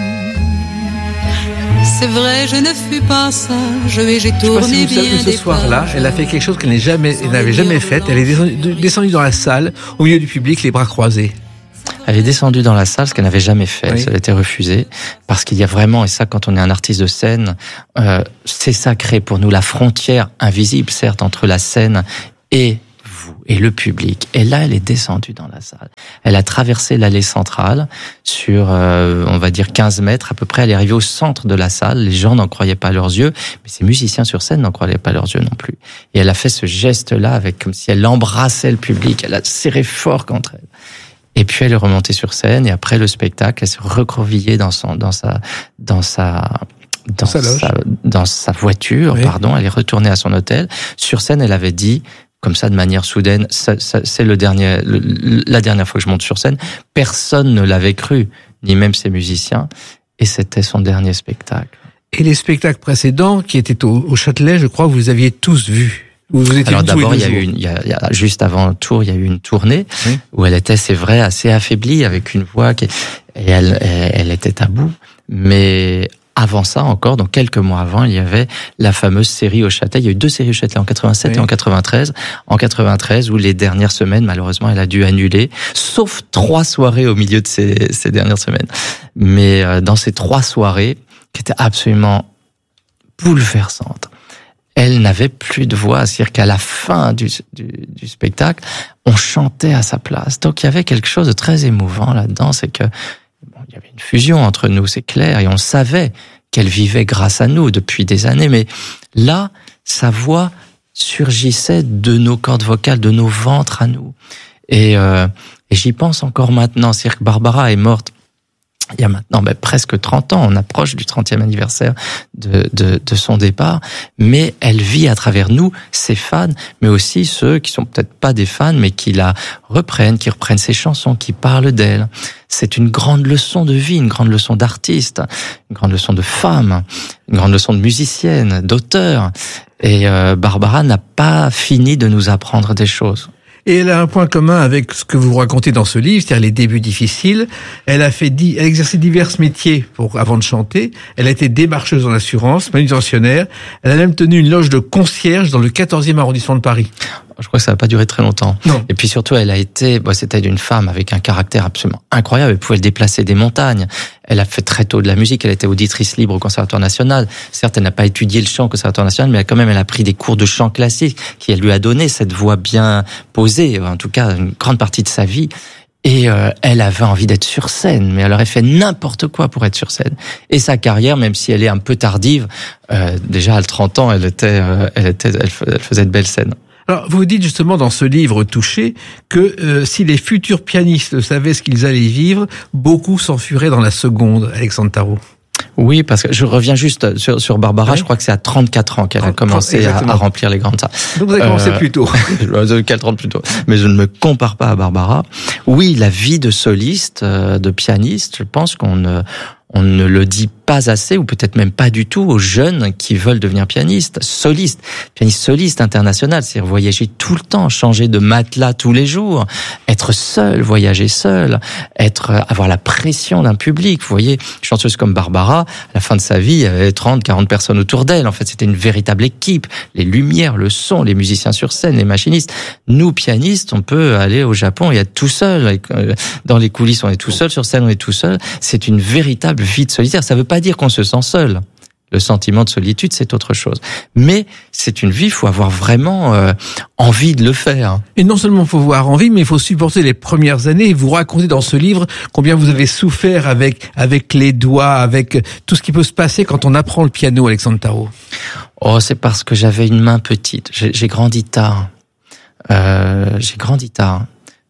[SPEAKER 11] C'est vrai, je ne fus pas sage et j'ai tourné bien des pages. Je sais pas si vous savez que ce soir-là, elle a fait quelque chose qu'elle n'avait jamais fait. Elle est descendue dans la salle, au milieu du public, les bras croisés.
[SPEAKER 1] Elle est descendue dans la salle, ce qu'elle n'avait jamais fait. Oui. Ça a été refusé. Parce qu'il y a vraiment, et ça, quand on est un artiste de scène, c'est sacré pour nous, la frontière invisible, certes, entre la scène et vous, et le public. Et là, elle est descendue dans la salle. Elle a traversé l'allée centrale sur, on va dire, 15 mètres à peu près. Elle est arrivée au centre de la salle. Les gens n'en croyaient pas leurs yeux, mais ces musiciens sur scène n'en croyaient pas leurs yeux non plus. Et elle a fait ce geste-là avec, comme si elle embrassait le public. Elle a serré fort contre elle. Et puis elle est remontée sur scène, et après le spectacle, elle s'est recroquevillée dans sa voiture, oui. Pardon. Elle est retournée à son hôtel. Sur scène, elle avait dit, comme ça, de manière soudaine, c'est la dernière fois que je monte sur scène. Personne ne l'avait cru, ni même ses musiciens. Et c'était son dernier spectacle.
[SPEAKER 2] Et les spectacles précédents, qui étaient au Châtelet, je crois, vous les aviez tous vus.
[SPEAKER 1] Alors d'abord, juste avant Tours, il y a eu une tournée, oui. Où elle était, c'est vrai, assez affaiblie, avec une voix et elle était à bout. Mais avant ça encore, donc quelques mois avant, il y avait la fameuse série au Châtelet. Il y a eu 2 séries au Châtelet, en 87 oui. Et en 93. En 93, où les dernières semaines, malheureusement, elle a dû annuler, sauf 3 soirées au milieu de ces dernières semaines. Mais dans ces 3 soirées, qui étaient absolument bouleversantes, elle n'avait plus de voix, c'est-à-dire qu'à la fin du spectacle, on chantait à sa place. Donc il y avait quelque chose de très émouvant là-dedans, c'est que il y avait une fusion entre nous, c'est clair, et on savait qu'elle vivait grâce à nous depuis des années. Mais là, sa voix surgissait de nos cordes vocales, de nos ventres à nous. Et j'y pense encore maintenant, c'est-à-dire que Barbara est morte il y a maintenant presque 30 ans, on approche du 30e anniversaire de son départ, mais elle vit à travers nous, ses fans, mais aussi ceux qui sont peut-être pas des fans, mais qui la reprennent, qui reprennent ses chansons, qui parlent d'elle. C'est une grande leçon de vie, une grande leçon d'artiste, une grande leçon de femme, une grande leçon de musicienne, d'auteur. Et Barbara n'a pas fini de nous apprendre des choses.
[SPEAKER 2] Et elle a un point commun avec ce que vous racontez dans ce livre, c'est-à-dire les débuts difficiles. Elle a exercé divers métiers avant de chanter. Elle a été démarcheuse en assurance, manutentionnaire. Elle a même tenu une loge de concierge dans le 14e arrondissement de Paris.
[SPEAKER 1] Je crois que ça n'a pas duré très longtemps.
[SPEAKER 2] Non.
[SPEAKER 1] Et puis surtout, elle a été, c'était une femme avec un caractère absolument incroyable. Elle pouvait déplacer des montagnes. Elle a fait très tôt de la musique. Elle était auditrice libre au Conservatoire national. Certes, elle n'a pas étudié le chant au Conservatoire national, mais elle a pris des cours de chant classique qui lui a donné cette voix bien posée, en tout cas une grande partie de sa vie. Et elle avait envie d'être sur scène, mais elle aurait fait n'importe quoi pour être sur scène. Et sa carrière, même si elle est un peu tardive, déjà à 30 ans, elle faisait de belles scènes.
[SPEAKER 2] Alors, vous dites justement dans ce livre Touché que si les futurs pianistes savaient ce qu'ils allaient vivre, beaucoup s'enfuiraient dans la seconde, Alexandre Tarot.
[SPEAKER 1] Oui, parce que je reviens juste sur Barbara, oui. Je crois que c'est à 34 ans qu'elle a commencé à remplir les grandes salles.
[SPEAKER 2] Donc vous avez commencé plus tôt.
[SPEAKER 1] 4 ans plus tôt. Mais je ne me compare pas à Barbara. Oui, la vie de soliste, de pianiste, je pense qu'on ne le dit pas assez, ou peut-être même pas du tout, aux jeunes qui veulent devenir pianiste soliste international, c'est-à-dire voyager tout le temps, changer de matelas tous les jours, être seul, voyager seul, avoir la pression d'un public. Vous voyez, une chanteuse comme Barbara, à la fin de sa vie, il y avait 30, 40 personnes autour d'elle. En fait, c'était une véritable équipe. Les lumières, le son, les musiciens sur scène, les machinistes. Nous, pianistes, on peut aller au Japon et être tout seul. Dans les coulisses, on est tout seul, sur scène, on est tout seul. C'est une véritable vie de solitaire. Ça veut pas dire qu'on se sent seul. Le sentiment de solitude, c'est autre chose. Mais c'est une vie, il faut avoir vraiment envie de le faire.
[SPEAKER 2] Et non seulement il faut avoir envie, mais il faut supporter les premières années. Et vous racontez dans ce livre combien vous avez souffert avec les doigts, avec tout ce qui peut se passer quand on apprend le piano, Alexandre Tarot.
[SPEAKER 1] Oh, c'est parce que j'avais une main petite. J'ai grandi tard.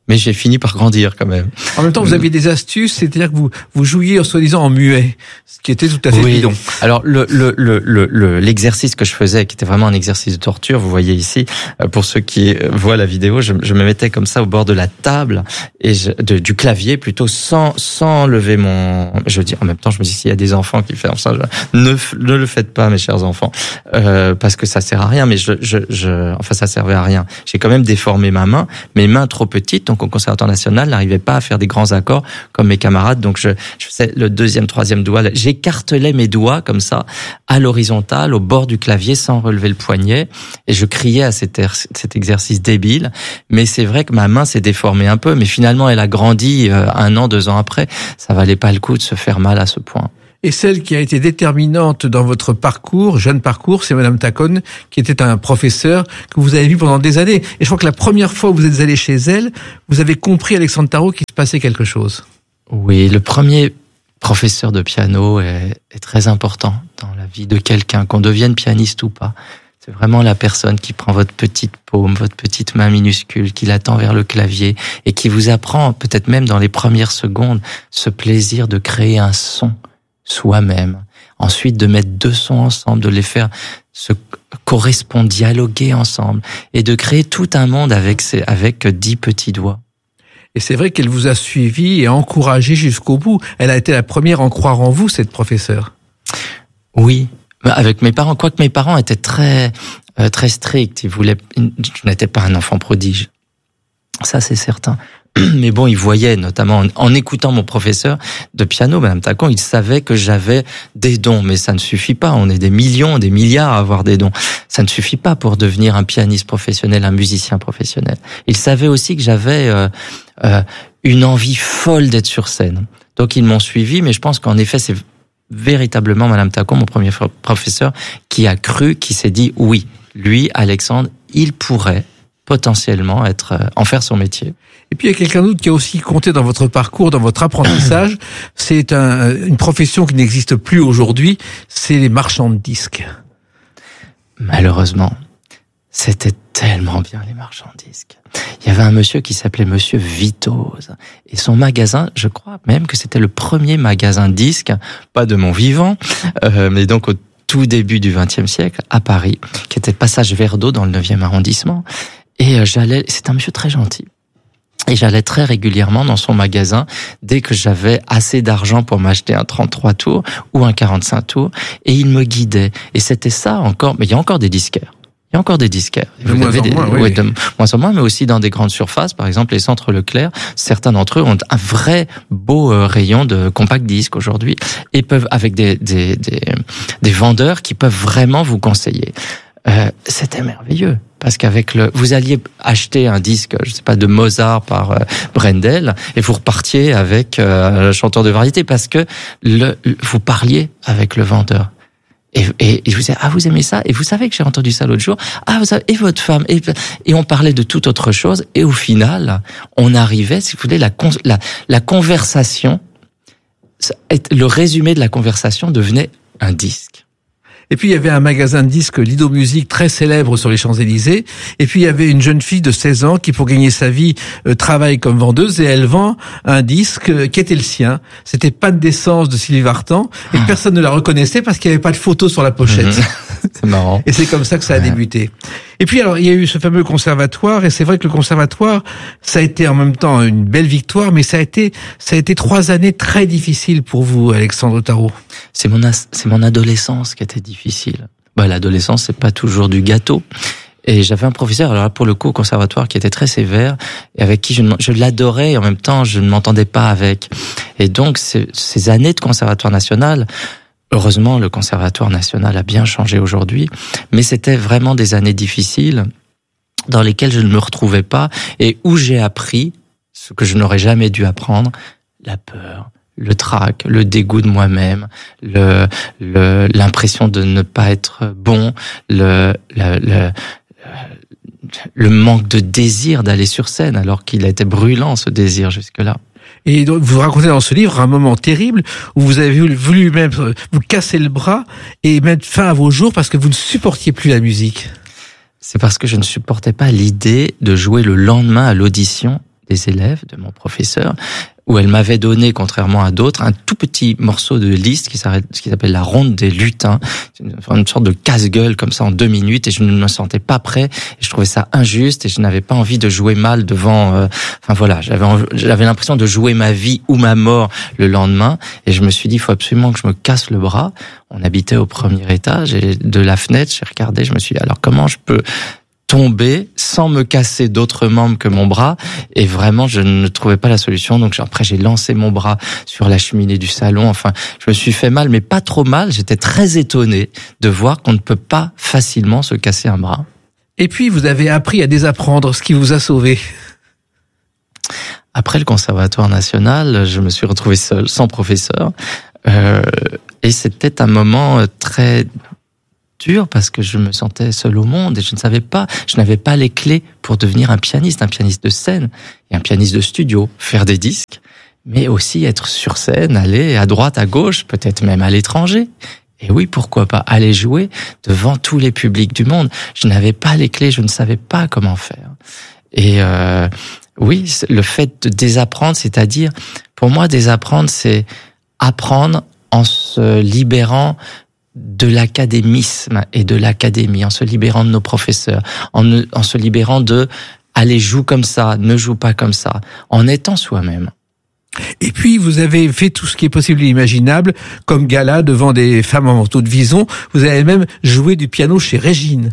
[SPEAKER 1] Mais j'ai fini par grandir quand même.
[SPEAKER 2] En même temps, vous aviez des astuces, c'est-à-dire que vous jouiez soi-disant en muet, ce qui était tout à fait bidon.
[SPEAKER 1] Alors l'exercice que je faisais, qui était vraiment un exercice de torture, vous voyez ici, pour ceux qui voient la vidéo, je me mettais comme ça au bord de la table et du clavier plutôt, sans lever mon. Je dis en même temps, je me dis s'il y a des enfants qui font ça, ne le faites pas, mes chers enfants, parce que ça sert à rien. Mais enfin, ça servait à rien. J'ai quand même déformé ma main, mes mains trop petites. Donc au Conservatoire national, n'arrivais pas à faire des grands accords comme mes camarades. Donc je faisais le deuxième, troisième doigt. J'écartelais mes doigts comme ça, à l'horizontale, au bord du clavier, sans relever le poignet. Et je criais à cet exercice débile. Mais c'est vrai que ma main s'est déformée un peu. Mais finalement, elle a grandi 1 an, 2 ans après. Ça valait pas le coup de se faire mal à ce point.
[SPEAKER 2] Et celle qui a été déterminante dans votre parcours, jeune parcours, c'est Madame Tacon, qui était un professeur que vous avez vu pendant des années. Et je crois que la première fois où vous êtes allé chez elle, vous avez compris, Alexandre Tarot, qu'il se passait quelque chose.
[SPEAKER 1] Oui, le premier professeur de piano est très important dans la vie de quelqu'un, qu'on devienne pianiste ou pas. C'est vraiment la personne qui prend votre petite paume, votre petite main minuscule, qui la tend vers le clavier et qui vous apprend, peut-être même dans les premières secondes, ce plaisir de créer un son soi-même, ensuite de mettre 2 sons ensemble, de les faire se correspondre, dialoguer ensemble, et de créer tout un monde avec 10 petits doigts.
[SPEAKER 2] Et c'est vrai qu'elle vous a suivi et encouragé jusqu'au bout. Elle a été la première à en croire en vous, cette professeure.
[SPEAKER 1] Oui, avec mes parents, quoique mes parents étaient très stricts. Je n'étais pas un enfant prodige. Ça, c'est certain. Mais bon, il voyait, notamment en écoutant mon professeur de piano, Madame Tacon, il savait que j'avais des dons. Mais ça ne suffit pas. On est des millions, des milliards à avoir des dons. Ça ne suffit pas pour devenir un pianiste professionnel, un musicien professionnel. Il savait aussi que j'avais une envie folle d'être sur scène. Donc ils m'ont suivi, mais je pense qu'en effet, c'est véritablement Madame Tacon, mon premier professeur, qui a cru, qui s'est dit oui, lui, Alexandre, il pourrait potentiellement en faire son métier.
[SPEAKER 2] Et puis il y a quelqu'un d'autre qui a aussi compté dans votre parcours, dans votre apprentissage. C'est une profession qui n'existe plus aujourd'hui, c'est les marchands de disques.
[SPEAKER 1] Malheureusement, c'était tellement bien les marchands de disques. Il y avait un monsieur qui s'appelait Monsieur Vitoz. Et son magasin, je crois même que c'était le premier magasin de disques, pas de mon vivant, mais donc au tout début du XXe siècle, à Paris, qui était passage Verdot dans le 9e arrondissement. Et c'est un monsieur très gentil. Et j'allais très régulièrement dans son magasin dès que j'avais assez d'argent pour m'acheter un 33 tours ou un 45 tours. Et il me guidait. Et c'était ça encore, mais il y a encore des disquaires. Il y a encore des disquaires.
[SPEAKER 2] De moins
[SPEAKER 1] en moins, mais aussi dans des grandes surfaces, par exemple les centres Leclerc. Certains d'entre eux ont un vrai beau rayon de compact disque aujourd'hui et peuvent, avec des vendeurs qui peuvent vraiment vous conseiller. C'était merveilleux parce qu'avec vous alliez acheter un disque, je sais pas, de Mozart par Brendel et vous repartiez avec un chanteur de variété parce que vous parliez avec le vendeur. Et je vous disais, vous aimez ça? Et vous savez que j'ai entendu ça l'autre jour. Vous savez, et votre femme? Et on parlait de toute autre chose. Et au final, on arrivait, si vous voulez, la conversation, le résumé de la conversation devenait un disque.
[SPEAKER 2] Et puis il y avait un magasin de disques Lido Musique très célèbre sur les Champs-Élysées. Et puis il y avait une jeune fille de 16 ans qui, pour gagner sa vie, travaille comme vendeuse et elle vend un disque qui était le sien. C'était Panne d'essence de Sylvie Vartan et personne ne la reconnaissait parce qu'il n'y avait pas de photo sur la pochette.
[SPEAKER 1] C'est marrant.
[SPEAKER 2] Et c'est comme ça que ça a débuté. Et puis alors il y a eu ce fameux conservatoire et c'est vrai que le conservatoire, ça a été en même temps une belle victoire, mais ça a été 3 années très difficiles pour vous, Alexandre Tarot.
[SPEAKER 1] C'est mon adolescence qui était difficile. L'adolescence, c'est pas toujours du gâteau. Et j'avais un professeur, alors là, pour le coup, au conservatoire, qui était très sévère, et avec qui je l'adorais, et en même temps, je ne m'entendais pas avec. Et donc, ces années de conservatoire national, heureusement, le conservatoire national a bien changé aujourd'hui, mais c'était vraiment des années difficiles, dans lesquelles je ne me retrouvais pas, et où j'ai appris ce que je n'aurais jamais dû apprendre, la peur, le trac, le dégoût de moi-même, l'impression de ne pas être bon, le manque de désir d'aller sur scène, alors qu'il était brûlant ce désir jusque-là.
[SPEAKER 2] Et donc, vous racontez dans ce livre un moment terrible où vous avez voulu même vous casser le bras et mettre fin à vos jours parce que vous ne supportiez plus la musique.
[SPEAKER 1] C'est parce que je ne supportais pas l'idée de jouer le lendemain à l'audition des élèves, de mon professeur, où elle m'avait donné, contrairement à d'autres, un tout petit morceau de Liszt qui s'appelle la ronde des lutins, une sorte de casse-gueule comme ça en 2 minutes, et je ne me sentais pas prêt, et je trouvais ça injuste, et je n'avais pas envie de jouer mal devant, j'avais l'impression de jouer ma vie ou ma mort le lendemain, et je me suis dit, il faut absolument que je me casse le bras. On habitait au 1er étage, et de la fenêtre, j'ai regardé, je me suis dit, alors comment je peux tomber sans me casser d'autres membres que mon bras, et vraiment je ne trouvais pas la solution. Donc après j'ai lancé mon bras sur la cheminée du salon. Enfin, je me suis fait mal, mais pas trop mal. J'étais très étonné de voir qu'on ne peut pas facilement se casser un bras.
[SPEAKER 2] Et puis vous avez appris à désapprendre, ce qui vous a sauvé.
[SPEAKER 1] Après le Conservatoire national, je me suis retrouvé seul, sans professeur, et c'était un moment très dur parce que je me sentais seul au monde et je n'avais pas les clés pour devenir un pianiste de scène et un pianiste de studio, faire des disques, mais aussi être sur scène, aller à droite, à gauche, peut-être même à l'étranger. Et oui, pourquoi pas aller jouer devant tous les publics du monde. Je n'avais pas les clés, je ne savais pas comment faire. Et oui, le fait de désapprendre, c'est-à-dire, pour moi, désapprendre, c'est apprendre en se libérant de l'académisme et de l'académie, en se libérant de nos professeurs, en se libérant de allez, joue comme ça, ne joue pas comme ça, en étant soi-même.
[SPEAKER 2] Et puis, vous avez fait tout ce qui est possible et imaginable, comme gala devant des femmes en manteau de vison. Vous avez même joué du piano chez Régine.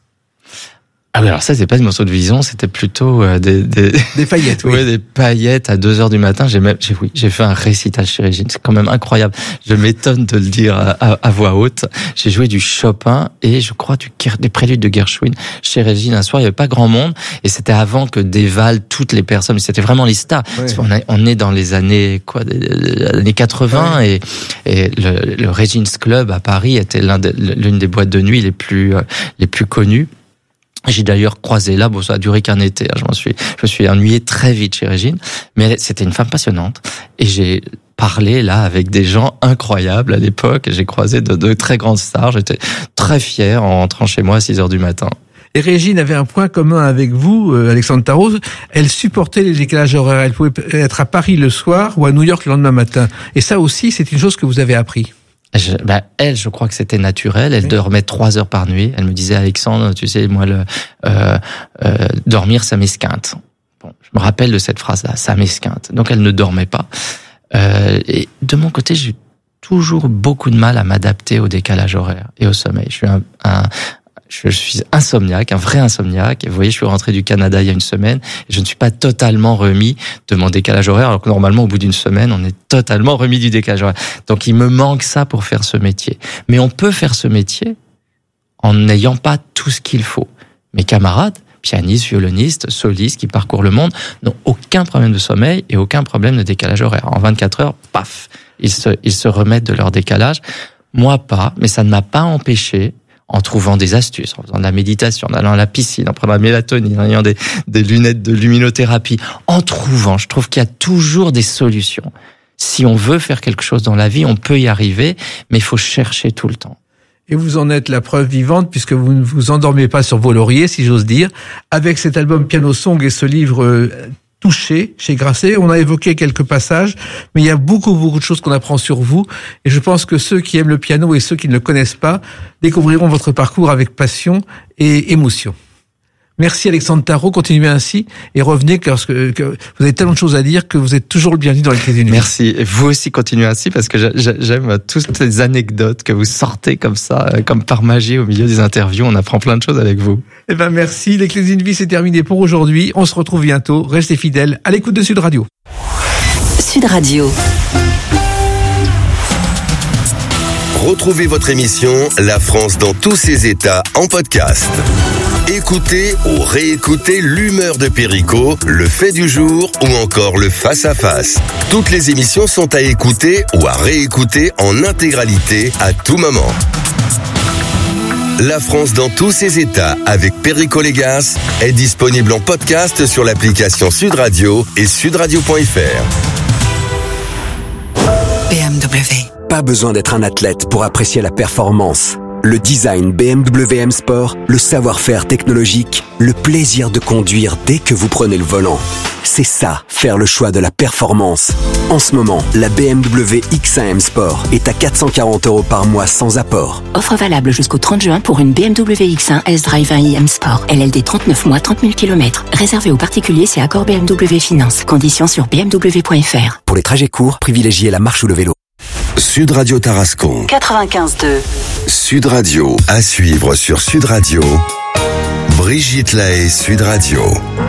[SPEAKER 1] Ah oui, alors ça, c'est pas des morceaux de vison, c'était plutôt des
[SPEAKER 2] paillettes, oui.
[SPEAKER 1] Ouais, des paillettes à 2h du matin. J'ai fait un récital chez Régine. C'est quand même incroyable. Je m'étonne de le dire à voix haute. J'ai joué du Chopin et je crois des préludes de Gershwin chez Régine un soir. Il y avait pas grand monde et c'était avant que dévalent toutes les personnes. C'était vraiment les stars. Ouais. On est dans les années, années 80 ouais. et le Regine's Club à Paris était l'une des boîtes de nuit les plus connues. J'ai d'ailleurs croisé là, ça a duré qu'un été, je me suis ennuyé très vite chez Régine, mais c'était une femme passionnante, et j'ai parlé là avec des gens incroyables à l'époque, et j'ai croisé de très grandes stars, j'étais très fier en rentrant chez moi à 6h du matin.
[SPEAKER 2] Et Régine avait un point commun avec vous, Alexandre Tarot, elle supportait les décalages horaires, elle pouvait être à Paris le soir ou à New York le lendemain matin, et ça aussi c'est une chose que vous avez appris.
[SPEAKER 1] Je crois que c'était naturel. Elle dormait 3 heures par nuit. Elle me disait, Alexandre, tu sais, moi, dormir, ça m'esquinte. Bon, je me rappelle de cette phrase-là, ça m'esquinte. Donc, elle ne dormait pas. Et de mon côté, j'ai toujours beaucoup de mal à m'adapter au décalage horaire et au sommeil. Je suis insomniaque, un vrai insomniaque. Et vous voyez, je suis rentré du Canada il y a une semaine et je ne suis pas totalement remis de mon décalage horaire, alors que normalement, au bout d'une semaine, on est totalement remis du décalage horaire. Donc, il me manque ça pour faire ce métier. Mais on peut faire ce métier en n'ayant pas tout ce qu'il faut. Mes camarades, pianistes, violonistes, solistes qui parcourent le monde, n'ont aucun problème de sommeil et aucun problème de décalage horaire. En 24 heures, paf, ils se remettent de leur décalage. Moi, pas, mais ça ne m'a pas empêché, en trouvant des astuces, en faisant de la méditation, en allant à la piscine, en prenant la mélatonine, en ayant des lunettes de luminothérapie, je trouve qu'il y a toujours des solutions. Si on veut faire quelque chose dans la vie, on peut y arriver, mais il faut chercher tout le temps.
[SPEAKER 2] Et vous en êtes la preuve vivante, puisque vous ne vous endormez pas sur vos lauriers, si j'ose dire, avec cet album Piano Song et ce livre Touché chez Grasset. On a évoqué quelques passages, mais il y a beaucoup de choses qu'on apprend sur vous, et je pense que ceux qui aiment le piano et ceux qui ne le connaissent pas découvriront votre parcours avec passion et émotion. Merci Alexandre Tarot, continuez ainsi et revenez parce que vous avez tellement de choses à dire que vous êtes toujours le bienvenu dans les Clés d'une Vie.
[SPEAKER 1] Merci, et vous aussi continuez ainsi parce que j'aime toutes ces anecdotes que vous sortez comme ça, comme par magie au milieu des interviews, on apprend plein de choses avec vous.
[SPEAKER 2] Eh ben merci, les Clés d'une Vie c'est terminé pour aujourd'hui, on se retrouve bientôt, restez fidèles à l'écoute de Sud Radio.
[SPEAKER 8] Sud Radio.
[SPEAKER 5] Retrouvez votre émission La France dans tous ses états en podcast. Écoutez ou réécoutez l'humeur de Perico, le fait du jour ou encore le face-à-face. Toutes les émissions sont à écouter ou à réécouter en intégralité à tout moment. La France dans tous ses états avec Perico Légas est disponible en podcast sur l'application Sud Radio et sudradio.fr.
[SPEAKER 3] BMW. Pas besoin d'être un athlète pour apprécier la performance. Le design BMW M Sport, le savoir-faire technologique, le plaisir de conduire dès que vous prenez le volant. C'est ça, faire le choix de la performance. En ce moment, la BMW X1 M Sport est à 440 € par mois sans apport.
[SPEAKER 4] Offre valable jusqu'au 30 juin pour une BMW X1 S-Drive 1i M Sport. LLD 39 mois, 30 000 km. Réservé aux particuliers, c'est accord BMW Finance. Conditions sur bmw.fr.
[SPEAKER 3] Pour les trajets courts, privilégiez la marche ou le vélo.
[SPEAKER 5] Sud Radio Tarascon.
[SPEAKER 8] 95.2.
[SPEAKER 5] Sud Radio, à suivre sur Sud Radio. Brigitte Lahaie, Sud Radio.